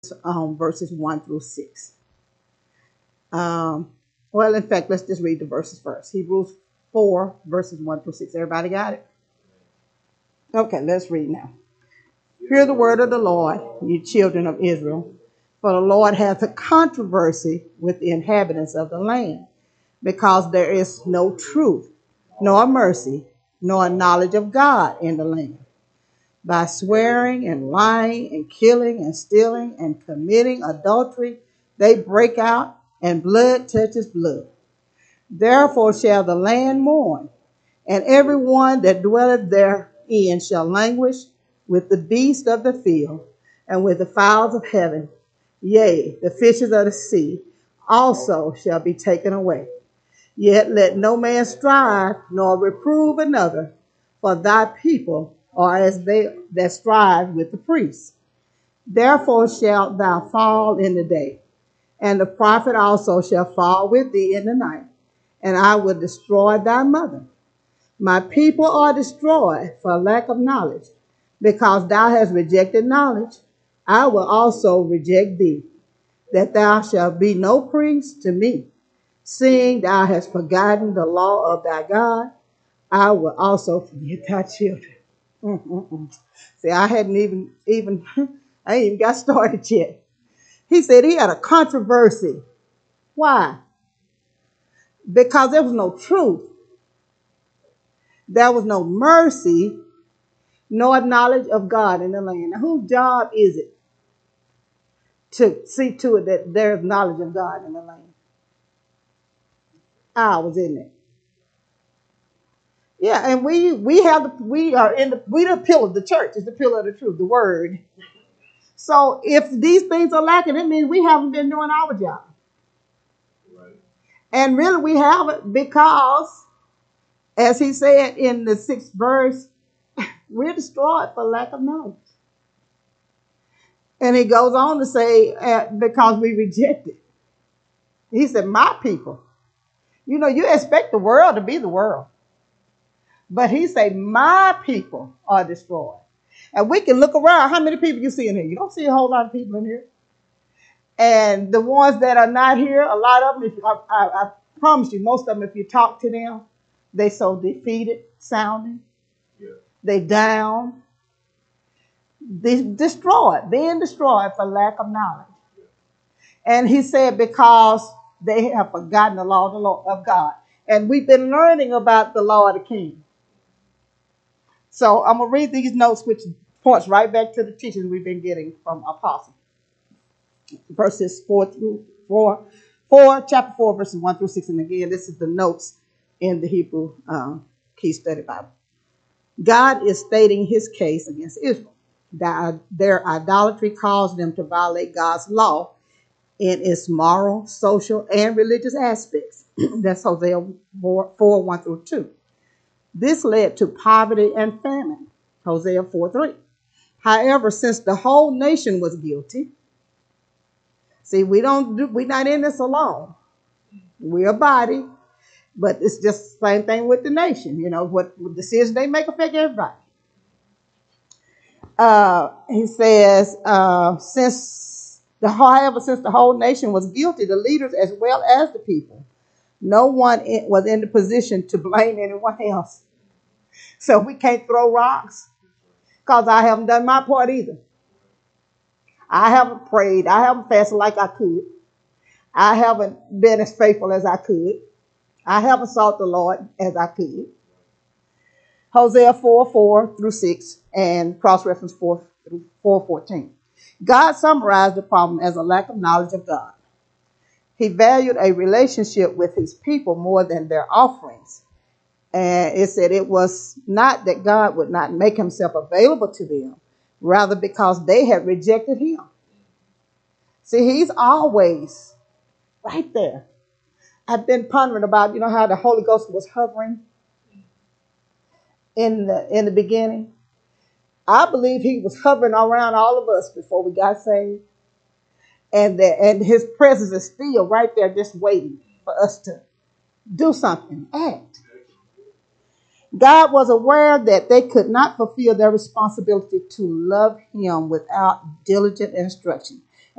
verses 1 through 6. Well, in fact, let's just read the verses first. Hebrews 4, verses 1 through 6. Everybody got it? Okay, let's read now. Hear the word of the Lord, you children of Israel. For the Lord hath a controversy with the inhabitants of the land, because there is no truth, nor mercy, nor knowledge of God in the land. By swearing and lying and killing and stealing and committing adultery, they break out, and blood touches blood. Therefore shall the land mourn, and every one that dwelleth therein shall languish with the beasts of the field, and with the fowls of heaven. Yea, the fishes of the sea also shall be taken away. Yet let no man strive, nor reprove another, for thy people are as they that strive with the priests. Therefore shalt thou fall in the day, and the prophet also shall fall with thee in the night, and I will destroy thy mother. My people are destroyed for lack of knowledge. Because thou hast rejected knowledge, I will also reject thee, that thou shalt be no priest to me. Seeing thou hast forgotten the law of thy God, I will also forget thy children. See, I hadn't even I ain't even got started yet. He said he had a controversy. Why? Because there was no truth. There was no mercy, nor knowledge of God in the land. Now, whose job is it to see to it that there's knowledge of God in the land? Ours, isn't it? Yeah, and we the pillar of the church. It's the pillar of the truth, the word. So if these things are lacking, it means we haven't been doing our job. Right. And really we haven't, because, as he said in the 6th verse, we're destroyed for lack of knowledge. And he goes on to say, because we rejected. He said, my people. You know, you expect the world to be the world. But he said, my people are destroyed. And we can look around. How many people you see in here? You don't see a whole lot of people in here. And the ones that are not here, a lot of them, I promise you, most of them, if you talk to them, they so defeated sounding. Yeah. They down. They destroyed, being destroyed for lack of knowledge. Yeah. And he said, because they have forgotten the law of God. And we've been learning about the law of the king. So I'm going to read these notes, which points right back to the teachings we've been getting from Apostle. Verses 4, chapter 4, verses 1 through 6. And again, this is the notes in the Hebrew Key Study Bible. God is stating his case against Israel. Their idolatry caused them to violate God's law in its moral, social, and religious aspects. That's Hosea 4, 1 through 2. This led to poverty and famine, Hosea 4:3. However, since the whole nation was guilty, see, we're not in this alone. We're a body, but it's just the same thing with the nation. You know, what decisions they make affect everybody. He says, since the whole nation was guilty, the leaders as well as the people, no one was in the position to blame anyone else. So we can't throw rocks because I haven't done my part either. I haven't prayed. I haven't fasted like I could. I haven't been as faithful as I could. I haven't sought the Lord as I could. Hosea 4 through 6 and cross-reference 4 through 4:14. God summarized the problem as a lack of knowledge of God. He valued a relationship with his people more than their offerings. And it said it was not that God would not make himself available to them, rather because they had rejected him. See, he's always right there. I've been pondering about, how the Holy Ghost was hovering in the beginning. I believe he was hovering around all of us before we got saved. And his presence is still right there just waiting for us to do something, act. God was aware that they could not fulfill their responsibility to love him without diligent instruction.